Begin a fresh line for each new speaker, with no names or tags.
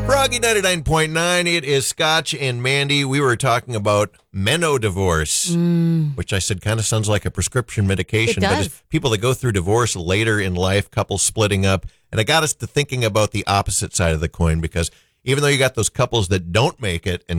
Froggy 99.9, it is Scotch and Mandy. We were talking about menodivorce, which I said kind of sounds like a prescription medication.
It does.
But it's people that go through divorce later in life, couples splitting up. And it got us to thinking about the opposite side of the coin, because even though you got those couples that don't make it and